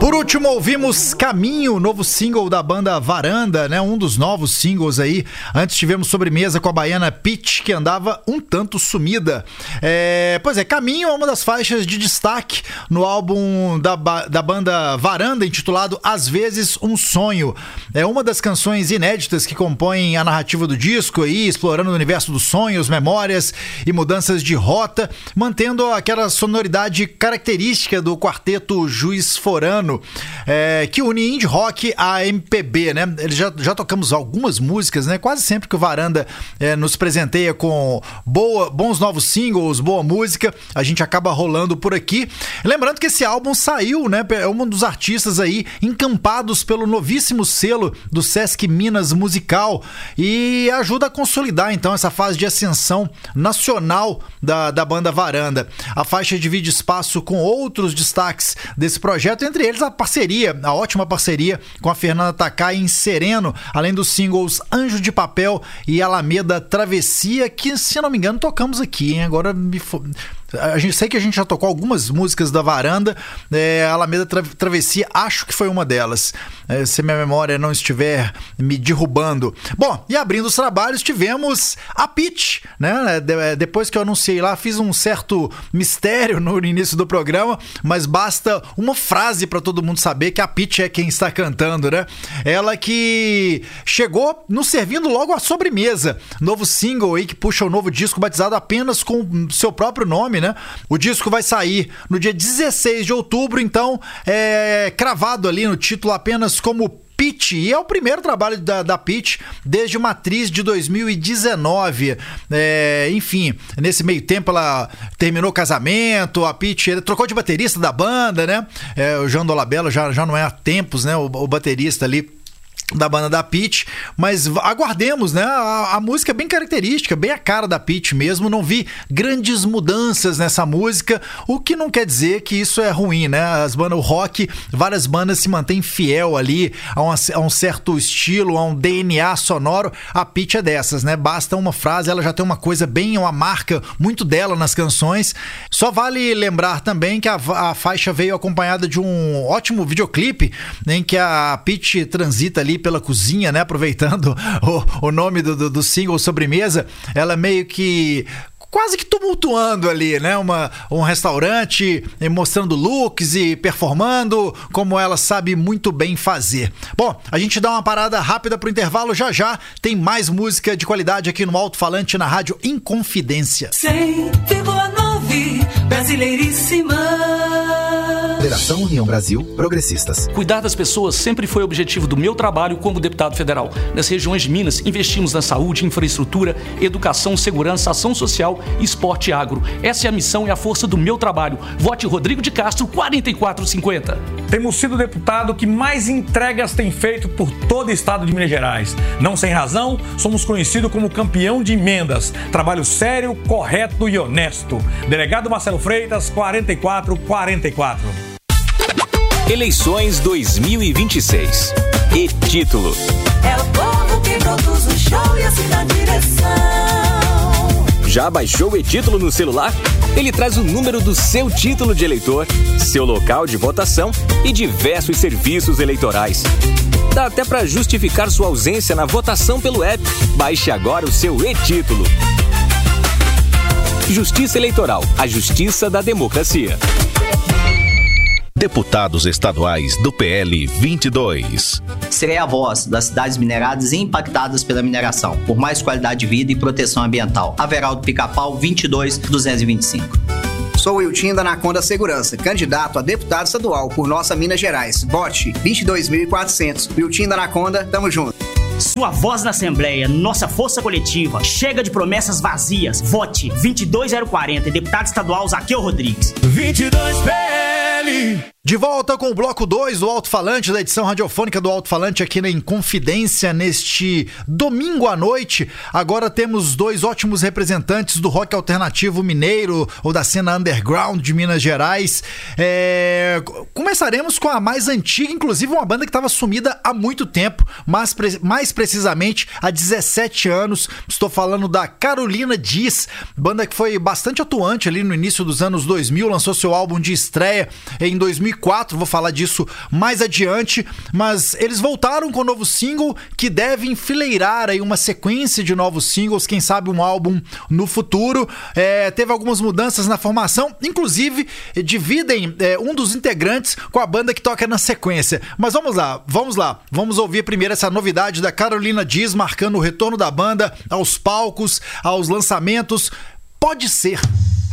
Por último, ouvimos Caminho, novo single da banda Varanda, né? Um dos novos singles aí. Antes tivemos Sobremesa com a baiana Pitty, que andava um tanto sumida. Pois é, Caminho é uma das faixas de destaque no álbum da banda Varanda, intitulado Às Vezes Um Sonho. É uma das canções inéditas que compõem a narrativa do disco, aí, explorando o universo dos sonhos, memórias e mudanças de rota, mantendo aquela sonoridade característica do quarteto Juiz Forano, que une indie rock a MPB, né? Eles já tocamos algumas músicas, né? Quase sempre que o Varanda nos presenteia com bons novos singles, boa música, a gente acaba rolando por aqui. Lembrando que esse álbum saiu, né? É um dos artistas aí encampados pelo novíssimo selo do Sesc Minas Musical e ajuda a consolidar então essa fase de ascensão nacional da banda Varanda. A faixa divide espaço com outros destaques desse projeto, entre eles a ótima parceria com a Fernanda Takai em Sereno, além dos singles Anjo de Papel e Alameda Travessia, que, se não me engano, tocamos aqui, hein? Agora sei que a gente já tocou algumas músicas da Varanda. Alameda Travessia, acho que foi uma delas, se minha memória não estiver me derrubando. Bom, e abrindo os trabalhos, tivemos a Pitty, né? Depois que eu anunciei lá, fiz um certo mistério no início do programa, mas basta uma frase para todo mundo saber que a Pitty é quem está cantando, né? Ela que chegou nos servindo logo a Sobremesa, novo single aí que puxa o novo disco batizado apenas com seu próprio nome, né? O disco vai sair no dia 16 de outubro, então cravado ali no título apenas como Pitty, e é o primeiro trabalho da Pitty desde Matriz de 2019. Enfim, nesse meio tempo ela terminou o casamento, a Pitty trocou de baterista da banda, né? O João Dolabella já não é há tempos, né? O baterista ali da banda da Pitty, mas aguardemos, né? A música é bem característica, bem a cara da Pitty mesmo. Não vi grandes mudanças nessa música, o que não quer dizer que isso é ruim, né? O rock, várias bandas se mantêm fiel ali a um certo estilo, a um DNA sonoro. A Pitty é dessas, né? Basta uma frase, ela já tem uma coisa uma marca muito dela nas canções. Só vale lembrar também que a faixa veio acompanhada de um ótimo videoclipe em que a Pitty transita ali pela cozinha, né? Aproveitando o nome do single Sobremesa, ela meio que quase que tumultuando ali, né? Um restaurante, mostrando looks e performando como ela sabe muito bem fazer. Bom, a gente dá uma parada rápida pro intervalo, já tem mais música de qualidade aqui no Alto Falante na Rádio Inconfidência. 100,9 Brasileiríssima. Federação União Brasil, Progressistas. Cuidar das pessoas sempre foi o objetivo do meu trabalho como deputado federal. Nas regiões de Minas, investimos na saúde, infraestrutura, educação, segurança, ação social, esporte e agro. Essa é a missão e a força do meu trabalho. Vote Rodrigo de Castro, 4450. Temos sido o deputado que mais entregas tem feito por todo o estado de Minas Gerais. Não sem razão, somos conhecidos como campeão de emendas. Trabalho sério, correto e honesto. Delegado Marcelo Freitas, 4444. Eleições 2026. E título: É o povo que produz o show e assina a direção. Já baixou o e-título no celular? Ele traz o número do seu título de eleitor, seu local de votação e diversos serviços eleitorais. Dá até para justificar sua ausência na votação pelo app. Baixe agora o seu e-título. Justiça Eleitoral, a justiça da democracia. Deputados estaduais do PL 22. Serei a voz das cidades mineradas e impactadas pela mineração, por mais qualidade de vida e proteção ambiental. Averaldo Pica-Pau, 22.225. Sou Wiltin da Anaconda Segurança, candidato a deputado estadual por nossa Minas Gerais. Vote 22.400. Wiltin da Anaconda, tamo junto. Sua voz na Assembleia, nossa força coletiva. Chega de promessas vazias. Vote 22.040. Deputado estadual Zaqueu Rodrigues. 22 PL. De volta com o bloco 2 do Alto Falante, da edição radiofônica do Alto Falante aqui na Inconfidência, neste domingo à noite. Agora temos dois ótimos representantes do rock alternativo mineiro, ou da cena underground de Minas Gerais. Começaremos com a mais antiga, inclusive uma banda que estava sumida há muito tempo, mas mais precisamente há 17 anos. Estou falando da Carolina Diz, banda que foi bastante atuante ali no início dos anos 2000, lançou seu álbum de estreia em 2004. 2004, vou falar disso mais adiante, mas eles voltaram com um novo single que deve enfileirar aí uma sequência de novos singles, quem sabe um álbum no futuro. Teve algumas mudanças na formação, inclusive dividem um dos integrantes com a banda que toca na sequência. Mas vamos lá, vamos ouvir primeiro essa novidade da Carolina Diz, marcando o retorno da banda aos palcos, aos lançamentos. Pode Ser.